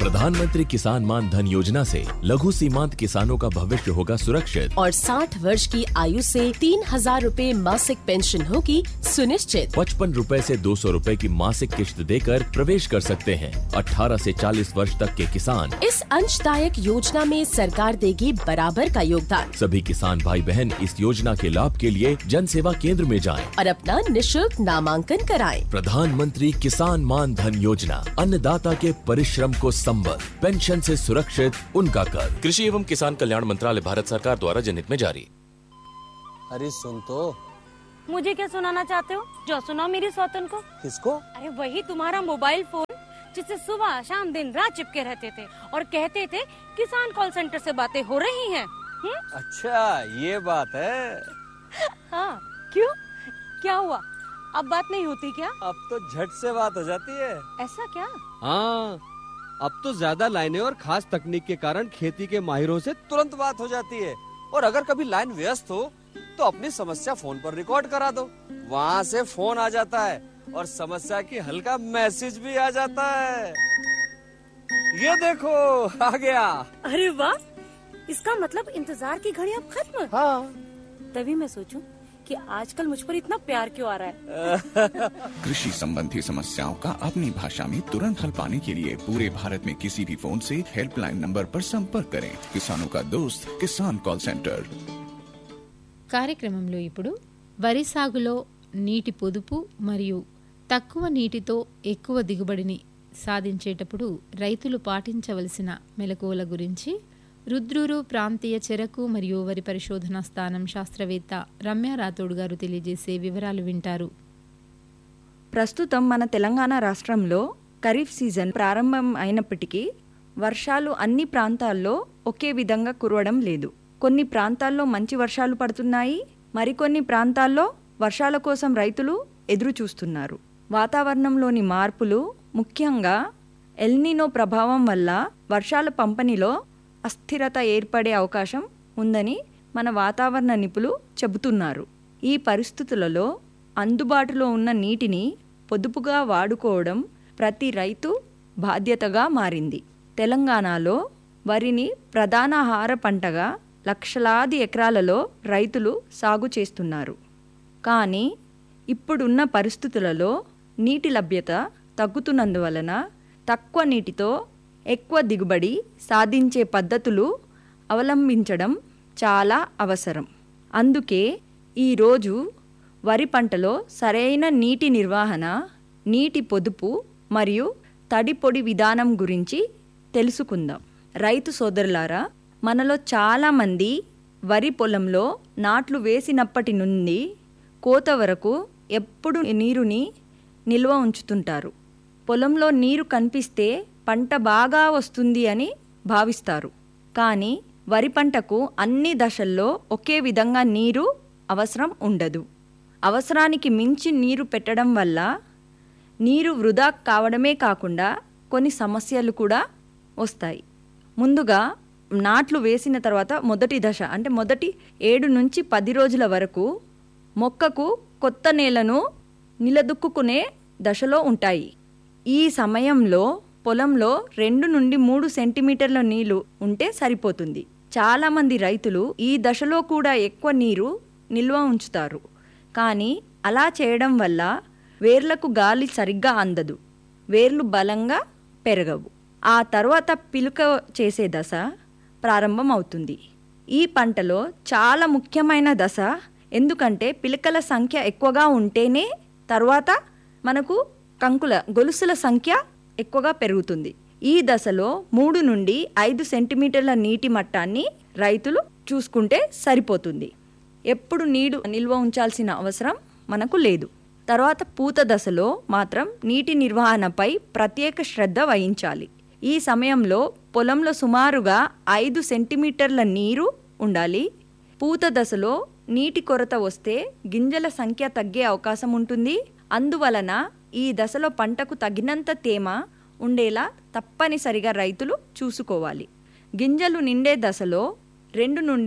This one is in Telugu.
प्रधानमंत्री किसान मान धन योजना से लघु सीमांत किसानों का भविष्य होगा सुरक्षित और 60 वर्ष की आयु से 3,000 रूपए मासिक पेंशन होगी सुनिश्चित। 55 रूपए से 200 रूपए की मासिक किश्त देकर प्रवेश कर सकते हैं। 18 से 40 वर्ष तक के किसान इस अंशदायक योजना में सरकार देगी बराबर का योगदान। सभी किसान भाई बहन इस योजना के लाभ के लिए जन सेवा केंद्र में जाएं। और अपना निशुल्क नामांकन कराएं। प्रधानमंत्री किसान मान धन योजना, अन्नदाता के परिश्रम को संबल, पेंशन से सुरक्षित उनका कर। कृषि एवं किसान कल्याण मंत्रालय, भारत सरकार द्वारा जनहित में जारी। अरे सुन तो। मुझे क्या सुनाना चाहते हो? जो सुनाओ मेरी सौतन को। किसको? अरे वही तुम्हारा मोबाइल फोन जिससे सुबह शाम दिन रात चिपके रहते थे और कहते थे किसान कॉल सेंटर से बातें हो रही हैं। अच्छा ये बात है। हाँ क्यों, क्या हुआ? अब बात नहीं होती क्या? अब तो झट से बात हो जाती है। ऐसा क्या? हाँ, अब तो ज्यादा लाइनें और खास तकनीक के कारण खेती के माहिरों से तुरंत बात हो जाती है। और अगर कभी लाइन व्यस्त हो तो अपनी समस्या फोन पर रिकॉर्ड करा दो, वहाँ से फोन आ जाता है और समस्या की हल का मैसेज भी आ जाता है। ये देखो आ गया। अरे वाह, इसका मतलब इंतजार की घड़ी अब खत्म। हाँ। तभी मैं सोचूं कि आजकल मुझ पर इतना प्यार क्यों आ रहा है। कृषि संबंधी समस्याओं का अपनी भाषा में तुरंत हल पाने के लिए पूरे भारत में किसी भी फोन से हेल्पलाइन नंबर पर संपर्क करें। किसानों का दोस्त किसान कॉल सेंटर। కార్యక్రమంలో ఇప్పుడు వరి సాగులో నీటి పొదుపు మరియు తక్కువ నీటితో ఎక్కువ దిగుబడిని సాధించేటప్పుడు రైతులు పాటించవలసిన మెలకువల గురించి రుద్రూరు ప్రాంతీయ చెరకు మరియు వరి పరిశోధనా స్థానం శాస్త్రవేత్త రమ్య రాథోడ్ గారు తెలియజేసే వివరాలు వింటారు. ప్రస్తుతం మన తెలంగాణ రాష్ట్రంలో ఖరీఫ్ సీజన్ ప్రారంభం అయినప్పటికీ వర్షాలు అన్ని ప్రాంతాల్లో ఒకే విధంగా కురవడం లేదు. కొన్ని ప్రాంతాల్లో మంచి వర్షాలు పడుతున్నాయి, మరికొన్ని ప్రాంతాల్లో వర్షాల కోసం రైతులు ఎదురు చూస్తున్నారు. వాతావరణంలోని మార్పులు, ముఖ్యంగా ఎల్నినో ప్రభావం వల్ల వర్షాల పంపిణీలో అస్థిరత ఏర్పడే అవకాశం ఉందని మన వాతావరణ నిపుణులు చెబుతున్నారు. ఈ పరిస్థితులలో అందుబాటులో ఉన్న నీటిని పొదుపుగా వాడుకోవడం ప్రతి రైతు బాధ్యతగా మారింది. తెలంగాణలో వరిని ప్రధాన ఆహార పంటగా లక్షలాది ఎకరాలలో రైతులు సాగు చేస్తున్నారు. కానీ ఇప్పుడున్న పరిస్థితులలో నీటి లభ్యత తగ్గుతున్నందువలన తక్కువ నీటితో ఎక్కువ దిగుబడి సాధించే పద్ధతులు అవలంబించడం చాలా అవసరం. అందుకే ఈరోజు వరి పంటలో సరైన నీటి నిర్వహణ, నీటి పొదుపు మరియు తడి పొడి విధానం గురించి తెలుసుకుందాం. రైతు సోదరులారా, మనలో చాలామంది వరి పొలంలో నాట్లు వేసినప్పటి నుండి కోత వరకు ఎప్పుడు నీరుని నిల్వ ఉంచుతుంటారు. పొలంలో నీరు కనిపిస్తే పంట బాగా వస్తుంది అని భావిస్తారు. కానీ వరి పంటకు అన్ని దశల్లో ఒకే విధంగా నీరు అవసరం ఉండదు. అవసరానికి మించి నీరు పెట్టడం వల్ల నీరు వృధా కావడమే కాకుండా కొన్ని సమస్యలు కూడా వస్తాయి. ముందుగా నాట్లు వేసిన తర్వాత మొదటి దశ అంటే మొదటి 7 నుంచి 10 రోజుల వరకు మొక్కకు కొత్త నేలను నిలదొక్కునే దశలో ఉంటాయి. ఈ సమయంలో పొలంలో 2 నుండి 3 సెంటీమీటర్ల నీళ్లు ఉంటే సరిపోతుంది. చాలామంది రైతులు ఈ దశలో కూడా ఎక్కువ నీరు నిల్వ ఉంచుతారు. కానీ అలా చేయడం వల్ల వేర్లకు గాలి సరిగ్గా అందదు, వేర్లు బలంగా పెరగవు. ఆ తర్వాత పిలుక చేసే దశ ప్రారంభం అవుతుంది. ఈ పంటలో చాలా ముఖ్యమైన దశ, ఎందుకంటే పిలకల సంఖ్య ఎక్కువగా ఉంటేనే తర్వాత మనకు గొలుసుల సంఖ్య ఎక్కువగా పెరుగుతుంది. ఈ దశలో 3 నుండి 5 సెంటీమీటర్ల నీటి మట్టాన్ని రైతులు చూసుకుంటే సరిపోతుంది. ఎప్పుడు నీరు నిల్వ ఉంచాల్సిన అవసరం మనకు లేదు. తర్వాత పూత దశలో మాత్రం నీటి నిర్వహణపై ప్రత్యేక శ్రద్ధ వహించాలి. ఈ సమయంలో పొలంలో సుమారుగా 5 సెంటీమీటర్ల నీరు ఉండాలి. పూత దశలో నీటి కొరత వస్తే గింజల సంఖ్య తగ్గే అవకాశం ఉంటుంది. అందువలన ఈ దశలో పంటకు తగినంత తేమ ఉండేలా తప్పనిసరిగా రైతులు చూసుకోవాలి. గింజలు నిండే దశలో 2 నుండి